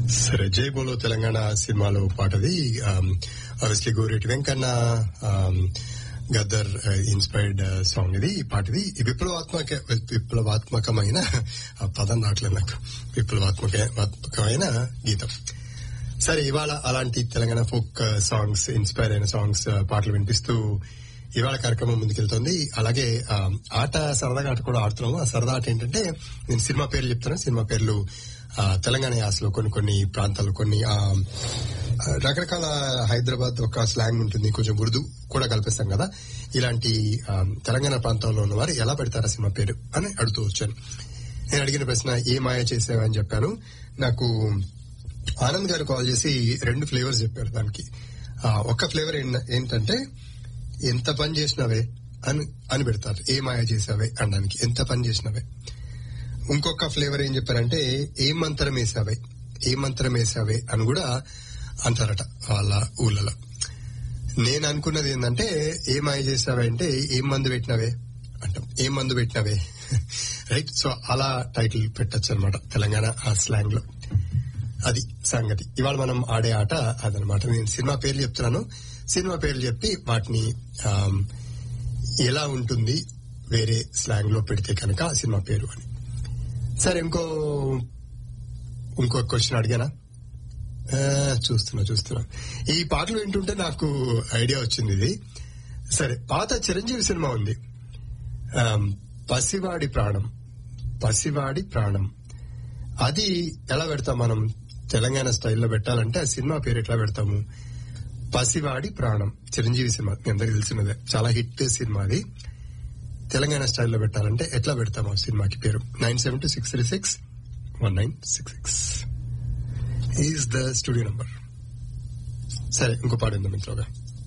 సరే, జై బోలో తెలంగాణ సినిమాలో పాటది. Obviously Goreti Venkanna Gaddar inspired song ఇది. ఈ పాటది విప్లవాత్మకమైన పదం రావట్లేదు నాకు, విప్లవాత్మకమైన గీతం. సరే, ఇవాళ అలాంటి తెలంగాణ ఫోక్ సాంగ్స్, ఇన్స్పైర్ అయిన సాంగ్స్, పాటలు వినిపిస్తూ ఇవాళ కార్యక్రమం ముందుకెళ్తుంది. అలాగే ఆట, సరదాగా ఆట కూడా ఆడుతున్నాము. ఆ సరదా ఆట ఏంటంటే, నేను సినిమా పేర్లు చెప్తాను. సినిమా పేర్లు తెలంగాణ యాసలో కొన్ని ప్రాంతాలు, కొన్ని రకరకాల, హైదరాబాద్ ఒక స్లాంగ్ ఉంటుంది, కొంచెం ఉర్దూ కూడా కల్పిస్తాం కదా. ఇలాంటి తెలంగాణ ప్రాంతంలో ఉన్నవారు ఎలా పెడతారా సినిమా పేరు అని అడుగుతూ వచ్చాను. నేను అడిగిన ప్రశ్న, ఏ మాయ చేసావని చెప్పాను. నాకు ఆనంద్ గారు కాల్ చేసి 2 ఫ్లేవర్స్ చెప్పారు దానికి. ఒక ఫ్లేవర్ ఏంటంటే, ఎంత పని చేసినవే అని పెడతారు, ఏ మాయ చేసావే అనడానికి, ఎంత పని చేసినవే. ఇంకొక ఫ్లేవర్ ఏం చెప్పారంటే, ఏ మంత్రం వేసావే అని కూడా అంటారట వాళ్ళ ఊళ్ళలో. నేను అనుకున్నది ఏంటంటే, ఏ మాయ చేసావే అంటే ఏం మందు పెట్టినవే అంటాం, ఏం మందు పెట్టినవే రైట్. సో అలా టైటిల్ పెట్టచ్చు అనమాట తెలంగాణ ఆ స్లాంగ్ లో. అది సంగతి. ఇవాళ మనం ఆడే ఆట అదనమాట. నేను సినిమా పేర్లు చెప్తున్నాను, సినిమా పేర్లు చెప్పి వాటిని ఎలా ఉంటుంది వేరే స్లాంగ్ లో పెడితే కనుక సినిమా పేరు అని. సరే, ఇంకో క్వశ్చన్ అడిగానా? చూస్తున్నా. ఈ పాటలు వింటుంటే నాకు ఐడియా వచ్చింది ఇది. సరే, పాత చిరంజీవి సినిమా ఉంది, పసివాడి ప్రాణం. అది ఎలా పెడతాం మనం? తెలంగాణ స్టైల్లో పెట్టాలంటే ఆ సినిమా పేరు ఎట్లా పెడతాము? పసివాడి ప్రాణం, చిరంజీవి సినిమా, మీ అందరికి తెలిసినదే, చాలా హిట్ సినిమా అది. తెలంగాణ స్టైల్లో పెట్టాలంటే ఎట్లా పెడతాము ఆ సినిమాకి పేరు? 9726361966 ఈజ్ ద స్టూడియో నంబర్. సరే, ఇంకో పాట ఉందా మిత్రుగా?